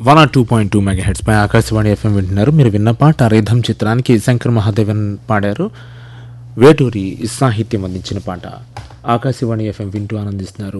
102.2 megahertz పై Akashvani FM వింటున్నారు. మీరు విన్న పాట రిథం చిత్రానికి శంకర్ మహాదేవన్ పాడారు. వేటూరి సాహిత్యం అందించిన పాట. ఆకాశవాణి FM వింటూ ఆనందిస్తున్నారు.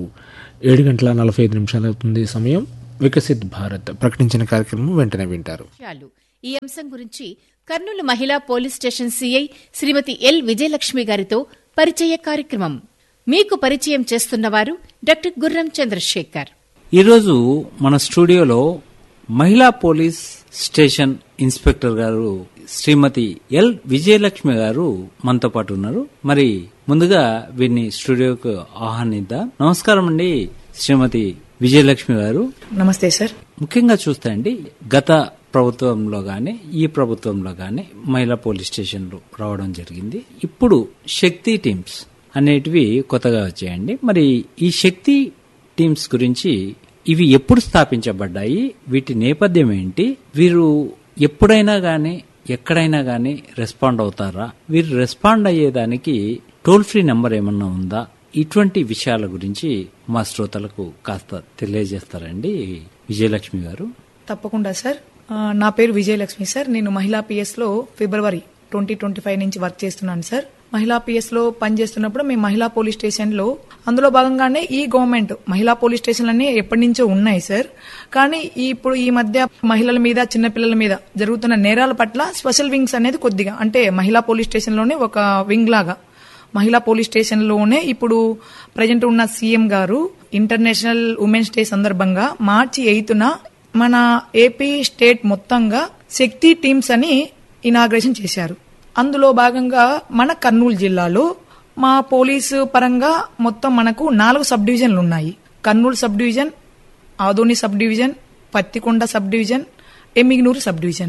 7:45 అవుతుంది సమయం. వికసిత్ భారత్ ప్రకటించిన కార్యక్రమం వెంటనే వింటారు. ఈ అంశం గురించి కర్నూలు మహిళా పోలీస్ స్టేషన్ సిఐ శ్రీమతి ఎల్ విజయలక్ష్మి గారితో పరిచయ కార్యక్రమం. మీకు పరిచయం చేస్తున్నవారు డాక్టర్ గుర్రం చంద్రశేఖర్. ఈరోజు మన స్టూడియోలో మహిళా పోలీస్ స్టేషన్ ఇన్స్పెక్టర్ గారు శ్రీమతి ఎల్ విజయలక్ష్మి గారు మనతో పాటు ఉన్నారు. మరి ముందుగా వీరిని స్టూడియోకు ఆహ్వానిద్దాం. నమస్కారం అండి శ్రీమతి విజయలక్ష్మి గారు. నమస్తే సార్. ముఖ్యంగా చూస్తే అండి, గత ప్రభుత్వంలో గానీ ఈ ప్రభుత్వంలో గానీ మహిళా పోలీస్ స్టేషన్లు రావడం జరిగింది. ఇప్పుడు శక్తి టీమ్స్ అనేటివి కొత్తగా వచ్చాయండి. మరి ఈ శక్తి టీమ్స్ గురించి, ఇవి ఎప్పుడు స్థాపించబడ్డాయి, వీటి నేపథ్యం ఏంటి, వీరు ఎప్పుడైనా గానీ ఎక్కడైనా గానీ రెస్పాండ్ అవుతారా, వీరు రెస్పాండ్ అయ్యేదానికి టోల్ ఫ్రీ నెంబర్ ఏమన్నా ఉందా, ఇటువంటి విషయాల గురించి మా శ్రోతలకు కాస్త తెలియజేస్తారండి విజయలక్ష్మి గారు. తప్పకుండా సార్. నా పేరు విజయలక్ష్మి సార్. నేను మహిళా పిఎస్ లో ఫిబ్రవరి 2025 నుంచి వర్క్ చేస్తున్నాను సార్. మహిళా పిఎస్ లో పనిచేస్తున్నప్పుడు మేము మహిళా పోలీస్ స్టేషన్ లో, అందులో భాగంగానే ఈ గవర్నమెంట్ మహిళా పోలీస్ స్టేషన్లన్నీ ఎప్పటి నుంచో ఉన్నాయి సార్. కానీ ఇప్పుడు ఈ మధ్య మహిళల మీద, చిన్నపిల్లల మీద జరుగుతున్న నేరాల పట్ల స్పెషల్ వింగ్స్ అనేది కొద్దిగా, అంటే మహిళా పోలీస్ స్టేషన్ లోనే ఒక వింగ్ లాగా మహిళా పోలీస్ స్టేషన్ లోనే ఇప్పుడు ప్రజెంట్ ఉన్న సీఎం గారు ఇంటర్నేషనల్ ఉమెన్స్ డే సందర్భంగా March 8న మన ఏపీ స్టేట్ మొత్తంగా శక్తి టీమ్స్ అని ఇనాగ్రేషన్ చేశారు. అందులో భాగంగా మన కర్నూలు జిల్లాలో మా పోలీసు పరంగా మొత్తం మనకు 4 సబ్ డివిజన్లు ఉన్నాయి. Kurnool sub division, Adoni sub division, Pattikonda sub division, Emmiganur sub division.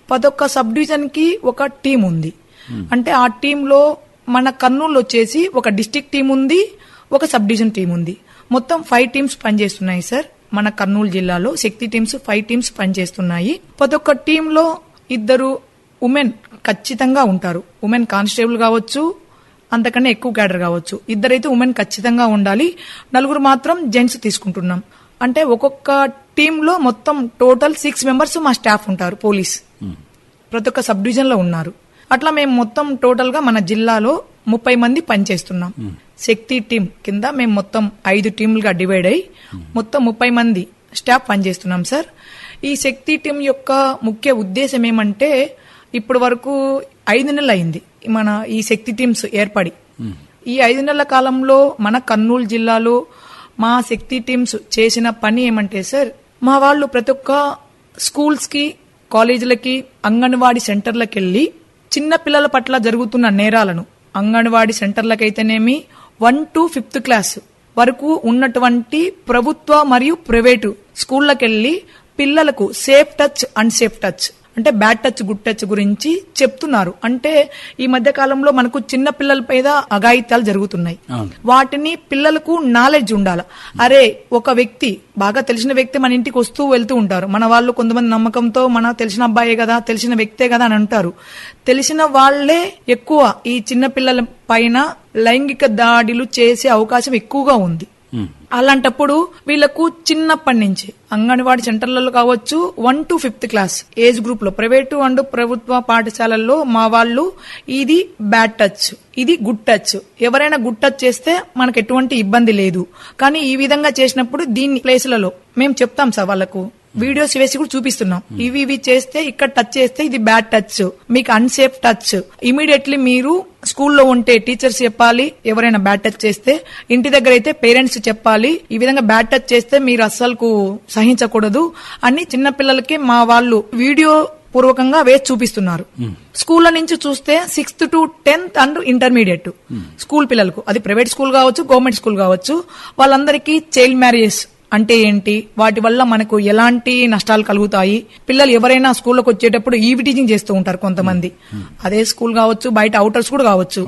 11 sub division కి ఒక టీం ఉంది. అంటే ఆ టీంలో మన కర్నూలు వచ్చేసి ఒక డిస్ట్రిక్ట్ టీం ఉంది, ఒక సబ్ డివిజన్ టీం ఉంది. మొత్తం 5 టీమ్స్ పనిచేస్తున్నాయి సార్. మన కర్నూలు జిల్లాలో శక్తి టీమ్స్ 5 టీమ్స్ పనిచేస్తున్నాయి. 11 టీంలో 2 ఉమెన్ ఖచ్చితంగా ఉంటారు. ఉమెన్ కానిస్టేబుల్ కావచ్చు, అంతకన్నా ఎక్కువ క్యాడర్ కావచ్చు. 2 అయితే ఉమెన్ ఖచ్చితంగా ఉండాలి. 4 మాత్రం జెంట్స్ తీసుకుంటున్నాం. అంటే ఒక్కొక్క టీంలో మొత్తం టోటల్ 6 మెంబర్స్ మా స్టాఫ్ ఉంటారు. పోలీస్ ప్రతి ఒక్క సబ్ డివిజన్ లో ఉన్నారు. అట్లా మేము మొత్తం టోటల్ గా మన జిల్లాలో 30 మంది పనిచేస్తున్నాం. శక్తి టీం కింద మేము మొత్తం 5 టీంలుగా డివైడ్ అయ్యి మొత్తం 30 మంది స్టాఫ్ పనిచేస్తున్నాం సార్. ఈ శక్తి టీం యొక్క ముఖ్య ఉద్దేశం ఏమంటే, ఇప్పటి వరకు 5 నెలలు అయింది మన ఈ శక్తి టీమ్స్ ఏర్పడి. ఈ 5 నెలల కాలంలో మన కర్నూలు జిల్లాలో మా శక్తి టీమ్స్ చేసిన పని ఏమంటే సార్, మా వాళ్ళు ప్రతి ఒక్క స్కూల్స్ కి, కాలేజీలకి, అంగన్వాడీ సెంటర్లకు వెళ్లి చిన్న పిల్లల పట్ల జరుగుతున్న నేరాలను, అంగన్వాడీ సెంటర్లకైతేనేమి 1 to 5th క్లాస్ వరకు ఉన్నటువంటి ప్రభుత్వ మరియు ప్రైవేటు స్కూళ్లకెళ్లి పిల్లలకు సేఫ్ టచ్, అన్సేఫ్ టచ్, అంటే బ్యాడ్ టచ్, గుడ్ టచ్ గురించి చెప్తున్నారు. అంటే ఈ మధ్య కాలంలో మనకు చిన్న పిల్లల మీద అఘాయిత్యాలు జరుగుతున్నాయి. వాటిని పిల్లలకు నాలెడ్జ్ ఉండాలి. అరే, ఒక వ్యక్తి, బాగా తెలిసిన వ్యక్తి మన ఇంటికి వస్తూ వెళ్తూ ఉంటారు. మన వాళ్ళు కొంతమంది నమ్మకంతో మన తెలిసిన అబ్బాయే కదా, తెలిసిన వ్యక్తే కదా అని అంటారు. తెలిసిన వాళ్లే ఎక్కువ ఈ చిన్న పిల్లల పైన లైంగిక దాడులు చేసే అవకాశం ఎక్కువగా ఉంది. అలాంటప్పుడు వీళ్లకు చిన్నప్పటి నుంచి అంగన్వాడీ సెంటర్లలో కావచ్చు, 1 to 5th class age group లో ప్రైవేటు అండ్ ప్రభుత్వ పాఠశాలల్లో మా వాళ్ళు ఇది బ్యాడ్ టచ్, ఇది గుడ్ టచ్, ఎవరైనా గుడ్ టచ్ చేస్తే మనకు ఎటువంటి ఇబ్బంది లేదు. కానీ ఈ విధంగా చేసినప్పుడు దీన్ని ప్లేసులలో మేము చెప్తాం సార్, వాళ్ళకు వీడియోస్ వేసి కూడా చూపిస్తున్నాం. ఇవి చేస్తే, ఇక్కడ టచ్ చేస్తే ఇది బ్యాడ్ టచ్, మీకు అన్సేఫ్ టచ్. ఇమీడియట్లీ మీరు స్కూల్లో ఉంటే టీచర్స్ చెప్పాలి, ఎవరైనా బ్యాడ్ టచ్ చేస్తే. ఇంటి దగ్గర అయితే పేరెంట్స్ చెప్పాలి, ఈ విధంగా బ్యాడ్ టచ్ చేస్తే మీరు అస్సలు సహించకూడదు అని చిన్నపిల్లలకి మా వాళ్ళు వీడియో పూర్వకంగా వేసి చూపిస్తున్నారు. స్కూళ్ల నుంచి చూస్తే 6th to 10th and intermediate school పిల్లలకు, అది ప్రైవేట్ స్కూల్ కావచ్చు, గవర్నమెంట్ స్కూల్ కావచ్చు, వాళ్ళందరికీ చైల్డ్ మ్యారేజెస్ అంటే ఏంటి, వాటి వల్ల మనకు ఎలాంటి నష్టాలు కలుగుతాయి, పిల్లలు ఎవరైనా స్కూల్లోకి వచ్చేటప్పుడు ఈవి టీచింగ్ చేస్తూ ఉంటారు కొంతమంది. అదే స్కూల్ కావచ్చు, బయట అవుటర్స్ కూడా కావచ్చు.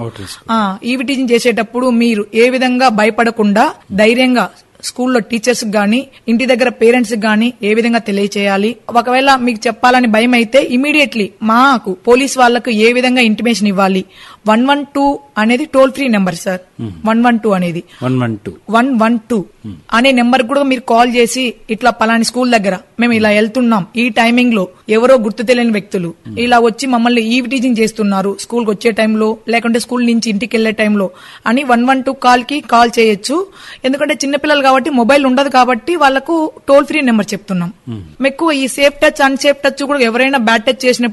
ఈవి టీచింగ్ చేసేటప్పుడు మీరు ఏ విధంగా భయపడకుండా ధైర్యంగా స్కూల్లో టీచర్స్ గానీ, ఇంటి దగ్గర పేరెంట్స్ గానీ ఏ విధంగా తెలియచేయాలి. ఒకవేళ మీకు చెప్పాలని భయం అయితే ఇమీడియట్లీ మాకు పోలీస్ వాళ్లకు ఏ విధంగా ఇంటిమేషన్ ఇవ్వాలి. 112 అనేది టోల్ ఫ్రీ నెంబర్ సార్. 112 అనేది 112 అనే నెంబర్ కూడా మీరు కాల్ చేసి ఇట్లా పలాని స్కూల్ దగ్గర మేము ఇలా వెళ్తున్నాం, ఈ టైమింగ్ లో ఎవరో గుర్తు తెలియని వ్యక్తులు ఇలా వచ్చి మమ్మల్ని ఈవ్ టీచింగ్ చేస్తున్నారు స్కూల్ కి వచ్చే టైంలో, లేకుంటే స్కూల్ నుంచి ఇంటికి వెళ్లే టైంలో అని 112 కాల్ చేయొచ్చు. ఎందుకంటే చిన్నపిల్లలు కాబట్టి మొబైల్ ఉండదు కాబట్టి వాళ్ళకు టోల్ ఫ్రీ నెంబర్ చెప్తున్నాం. మీకు ఈ సేఫ్ టచ్ అన్సేఫ్ టచ్ కూడా ఎవరైనా బ్యాడ్ టచ్ చేసినప్పుడు